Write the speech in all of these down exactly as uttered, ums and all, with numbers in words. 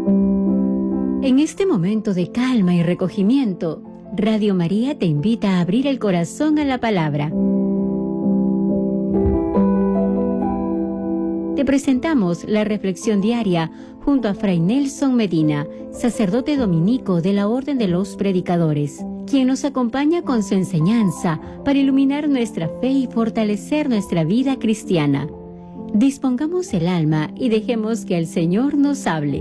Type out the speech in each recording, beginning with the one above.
En este momento de calma y recogimiento, Radio María te invita a abrir el corazón a la palabra. Te presentamos la reflexión diaria junto a Fray Nelson Medina, sacerdote dominico de la Orden de los Predicadores, quien nos acompaña con su enseñanza para iluminar nuestra fe y fortalecer nuestra vida cristiana. Dispongamos el alma y dejemos que el Señor nos hable.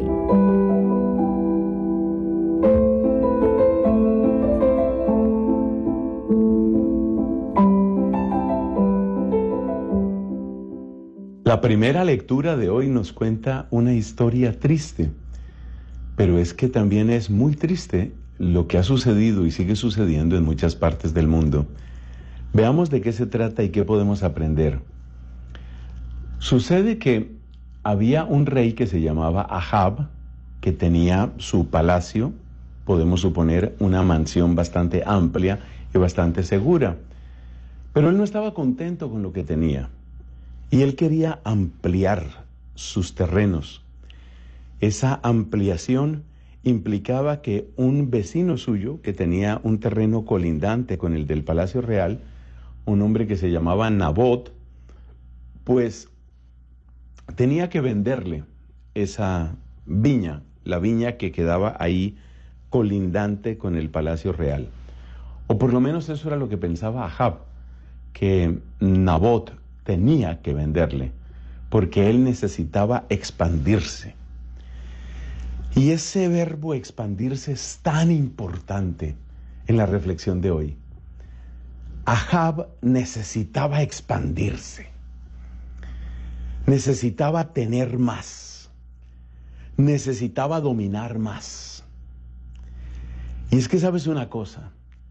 La primera lectura de hoy nos cuenta una historia triste, pero es que también es muy triste lo que ha sucedido y sigue sucediendo en muchas partes del mundo. Veamos de qué se trata y qué podemos aprender. Sucede que había un rey que se llamaba Ahab, que tenía su palacio, podemos suponer una mansión bastante amplia y bastante segura, pero él no estaba contento con lo que tenía. Y él quería ampliar sus terrenos. Esa ampliación implicaba que un vecino suyo, que tenía un terreno colindante con el del Palacio Real, un hombre que se llamaba Nabot, pues tenía que venderle esa viña, la viña que quedaba ahí colindante con el Palacio Real. O por lo menos eso era lo que pensaba Ahab, que Nabot tenía que venderle, porque él necesitaba expandirse. Y ese verbo expandirse es tan importante en la reflexión de hoy. Ahab necesitaba expandirse, necesitaba tener más, necesitaba dominar más. Y es que sabes una cosa,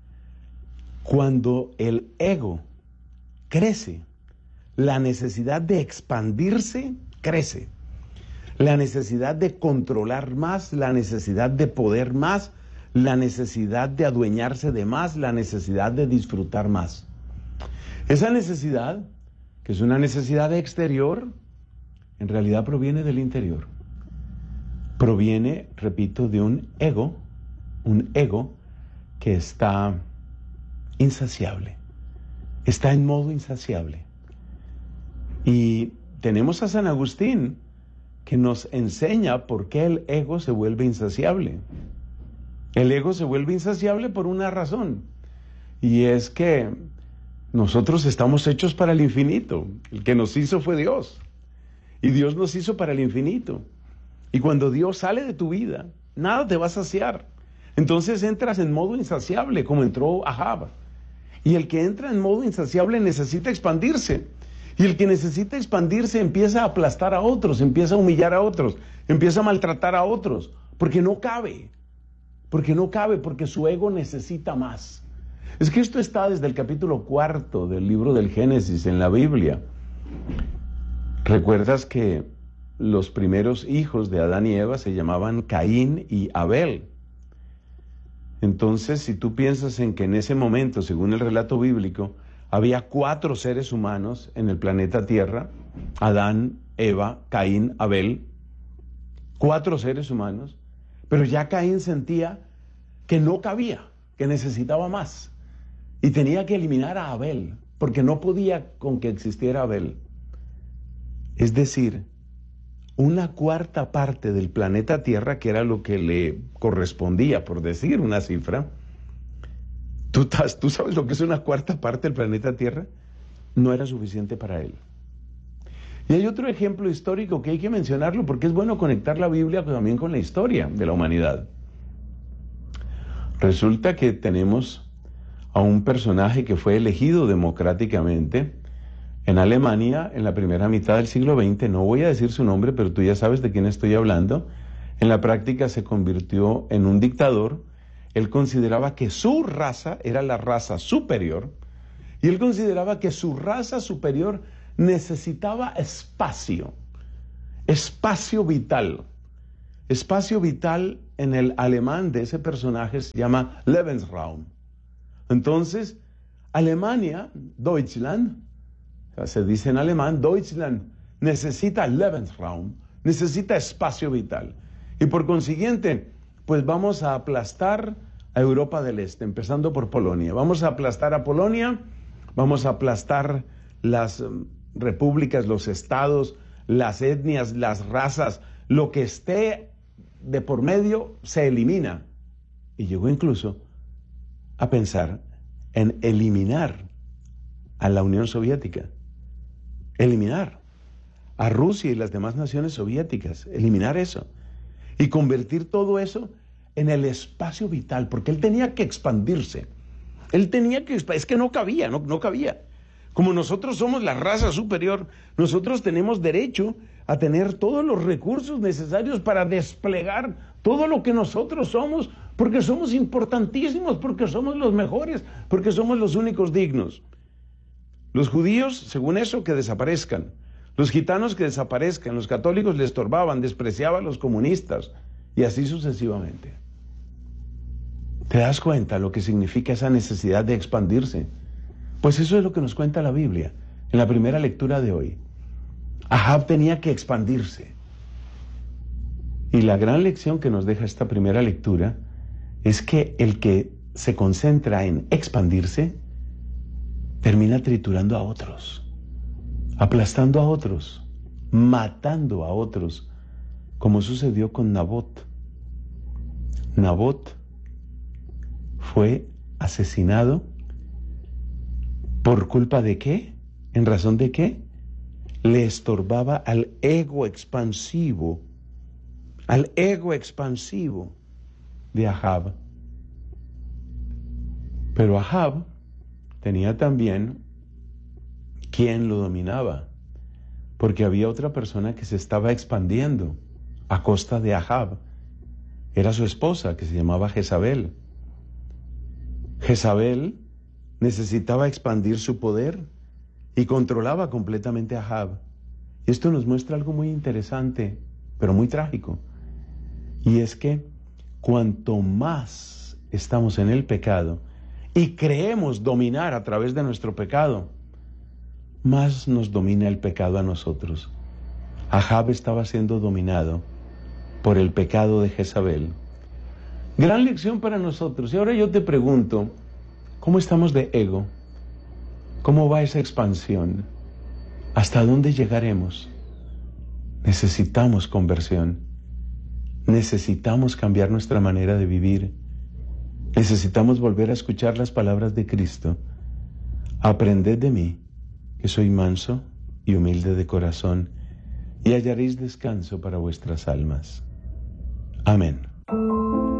cuando el ego crece, la necesidad de expandirse crece. La necesidad de controlar más, la necesidad de poder más, la necesidad de adueñarse de más, la necesidad de disfrutar más. Esa necesidad, que es una necesidad exterior, en realidad proviene del interior. Proviene, repito, de un ego, un ego que está insaciable, está en modo insaciable. Y tenemos a San Agustín que nos enseña por qué el ego se vuelve insaciable. El ego se vuelve insaciable por una razón, y es que nosotros estamos hechos para el infinito. El que nos hizo fue Dios, y Dios nos hizo para el infinito. Y cuando Dios sale de tu vida, nada te va a saciar. Entonces entras en modo insaciable, como entró Ahab. Y el que entra en modo insaciable necesita expandirse. Y el que necesita expandirse empieza a aplastar a otros, empieza a humillar a otros, empieza a maltratar a otros, porque no cabe, porque no cabe, porque su ego necesita más. Es que esto está desde el capítulo cuarto del libro del Génesis en la Biblia. ¿Recuerdas que los primeros hijos de Adán y Eva se llamaban Caín y Abel? Entonces, si tú piensas en que en ese momento, según el relato bíblico, había cuatro seres humanos en el planeta Tierra: Adán, Eva, Caín, Abel. Cuatro seres humanos. Pero ya Caín sentía que no cabía, que necesitaba más. Y tenía que eliminar a Abel, porque no podía con que existiera Abel. Es decir, una cuarta parte del planeta Tierra, que era lo que le correspondía, por decir una cifra. ¿Tú, ¿Tú sabes lo que es una cuarta parte del planeta Tierra? No era suficiente para él. Y hay otro ejemplo histórico que hay que mencionarlo, porque es bueno conectar la Biblia también con la historia de la humanidad. Resulta que tenemos a un personaje que fue elegido democráticamente en Alemania en la primera mitad del siglo veinte. No voy a decir su nombre, pero tú ya sabes de quién estoy hablando. En la práctica se convirtió en un dictador. Él consideraba que su raza era la raza superior, y él consideraba que su raza superior necesitaba espacio, espacio vital. Espacio vital en el alemán de ese personaje se llama Lebensraum. Entonces, Alemania, Deutschland, se dice en alemán, Deutschland necesita Lebensraum, necesita espacio vital. Y por consiguiente, pues vamos a aplastar a Europa del Este, empezando por Polonia. Vamos a aplastar a Polonia, vamos a aplastar las repúblicas, los estados, las etnias, las razas, lo que esté de por medio se elimina. Y llegó incluso a pensar en eliminar a la Unión Soviética, eliminar a Rusia y las demás naciones soviéticas, eliminar eso y convertir todo eso en el espacio vital, porque él tenía que expandirse, él tenía que, es que no cabía, no, no cabía. Como nosotros somos la raza superior, nosotros tenemos derecho a tener todos los recursos necesarios para desplegar todo lo que nosotros somos, porque somos importantísimos, porque somos los mejores, porque somos los únicos dignos. Los judíos, según eso, que desaparezcan. Los gitanos que desaparezcan. Los católicos les estorbaban, despreciaban a los comunistas, y así sucesivamente. ¿Te das cuenta lo que significa esa necesidad de expandirse? Pues eso es lo que nos cuenta la Biblia en la primera lectura de hoy. Ahab tenía que expandirse. Y la gran lección que nos deja esta primera lectura es que el que se concentra en expandirse termina triturando a otros, aplastando a otros, matando a otros, como sucedió con Nabot. Nabot fue asesinado. ¿Por culpa de qué? ¿En razón de qué? Le estorbaba al ego expansivo, al ego expansivo de Ahab. Pero Ahab tenía también quien lo dominaba, porque había otra persona que se estaba expandiendo a costa de Ahab. Era su esposa, que se llamaba Jezabel. Jezabel necesitaba expandir su poder y controlaba completamente a Ahab. Y esto nos muestra algo muy interesante, pero muy trágico. Y es que cuanto más estamos en el pecado y creemos dominar a través de nuestro pecado, más nos domina el pecado a nosotros. Ahab estaba siendo dominado por el pecado de Jezabel. Gran lección para nosotros. Y ahora yo te pregunto, ¿cómo estamos de ego? ¿Cómo va esa expansión? ¿Hasta dónde llegaremos? Necesitamos conversión. Necesitamos cambiar nuestra manera de vivir. Necesitamos volver a escuchar las palabras de Cristo. Aprended de mí, que soy manso y humilde de corazón, y hallaréis descanso para vuestras almas. Amén.